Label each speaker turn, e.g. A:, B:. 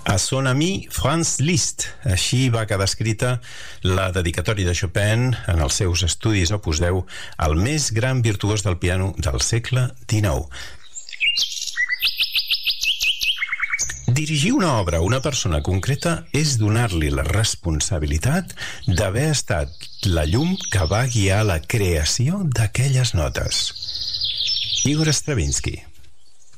A: A son ami Franz Liszt. Així va quedar escrita la dedicatòria de Chopin en els seus estudis Opus 10 al més gran virtuós del piano del segle XIX. Dirigir una obra a una persona concreta és donar-li la responsabilitat d'haver estat la llum que va guiar la creació d'aquelles notes. Igor Stravinsky.